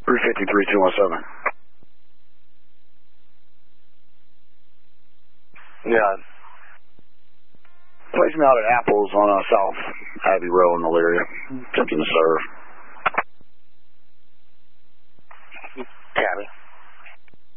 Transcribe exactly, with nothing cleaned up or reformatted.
three fifty-three two one seven. Yeah. Place me out at Apples on uh, South Abbey Road in the area. Attempting to serve.